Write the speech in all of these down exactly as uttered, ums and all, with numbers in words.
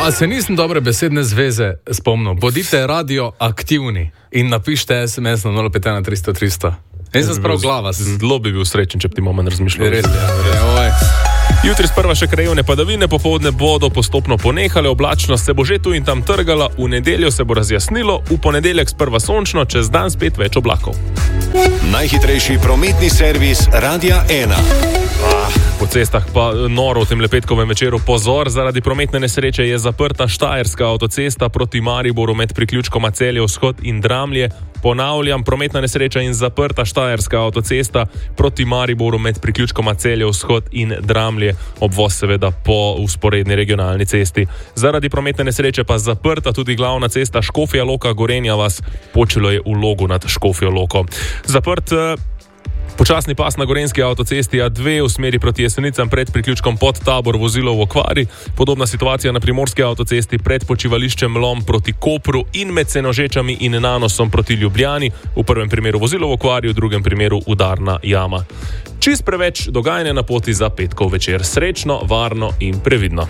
a se nisem dobre besedne zveze spomnil. Bodite radioaktivni in napišite es em es na nula pet ena tristo tristo. Jaz sem sprav glava. Zelo bi bil srečen, če bi ti moment razmišljal. Res, ja. Jutri sprva še krajevne padavine, popoldne bodo postopno ponehale, oblačnost se bo že tu in tam trgala, v nedeljo se bo razjasnilo, v ponedeljek sprva sončno, čez dan spet več oblakov. Najhitrejši prometni servis Radia ena. Ah, po cestah pa noro v tem lepetkovem večeru. Pozor, zaradi prometne nesreče je zaprta Štajerska avtocesta proti Mariboru med priključkoma Celje-Vzhod in Dramlje. Ponavljam, prometna nesreča in zaprta Štajerska avtocesta proti Mariboru med priključkoma Celje-Vzhod in Dramlje. Obvoz seveda po vzporedni regionalni cesti. Zaradi prometne nesreče pa zaprta tudi glavna cesta Škofja Loka Gorenja vas. Počilo je v Logu nad Škofjo Loko. Zaprt počasni pas na gorenjski avtocesti A dve v smeri proti Jesenicam pred priključkom pod Tabor, vozilo v okvari. Podobna situacija na primorski avtocesti pred počivališčem Lom proti Kopru in med Senožečami in Nanosom proti Ljubljani. V prvem primeru vozilo v okvari, v drugem primeru udarna jama. Čist preveč dogajanja na poti za petkov večer. Srečno, varno in previdno.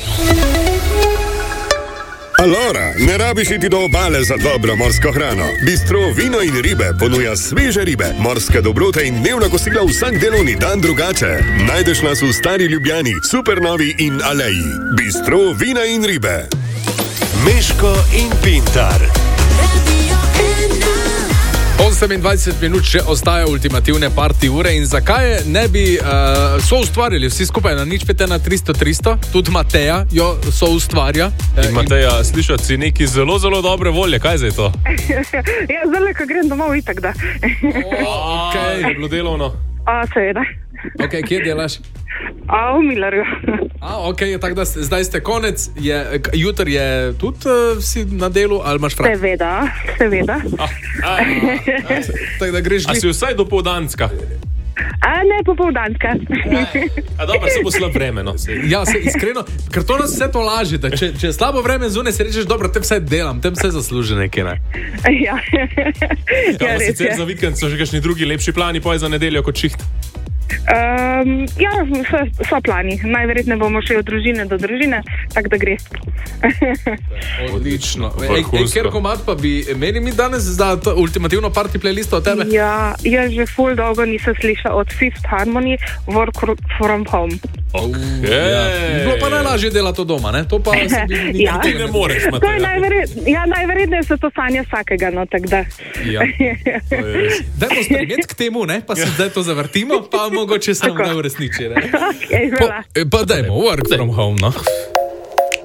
Alora, ne rabiš iti do obale za dobro morsko hrano. Bistro Vino in ribe ponuja sveže ribe, morske dobrote in dnevna kosila vsak delovni dan drugače. Najdeš nas v Stari Ljubljani, Supernovi in Aleji. Bistro Vina in ribe. Meško in Pintar. osemindvajset minut še ostaja ultimativne party ure in zakaj ne bi uh, so ustvarili vsi skupaj na nič pet ena tristo tristo, tudi Mateja jo so ustvarja. In Mateja, in... slišati si neki zelo, zelo dobre volje, kaj zdaj to? Ja, zdaj, ko grem domov, itak da. Ok, je bilo delovno? A, seveda. Ok, kje delaš? A, v Millerju. A, ok, tako da zdaj ste konec, je, jutr je tudi uh, si na delu, ali imaš frak? Seveda, seveda. A, a, a, tako da greš a si vsaj dopoldanska? A, ne, popoldanska. A dobro, se bo slab vreme, no. Ja, se, iskreno, ker to nas vse to laži, da če, če je slabo vreme zunaj, si rečeš, dobro, tem vse delam, tem vse zasluži nekaj, ne? Ja. Ja, res je. Za vikend so že kakšni drugi lepši plani, poj za nedeljo kot šiht? Um, ja, so, so plani. Najverjetneje bomo še od družine do družine, tako da gre. Odlično. Ej, ej, ker komad pa bi imeli mi danes za ultimativno party playlisto od tebe? Ja, jaz že ful dolgo nisem slišal od Fifth Harmony Work from Home. Okay. Ja. Bilo pa najlažje delati to doma, ne? To pa se bi nikoli Ja. Ti ne moreš, To je Mateja. najverjetneje, ja, najverjetneje se to sanja vsakega, no, tako da. Ja. Dajmo stremeti k temu, ne? Pa se zdaj to zavrtimo, pa mogoče se nam ne uresniči, ne? Okay, Pa, pa dajmo, work from home, no.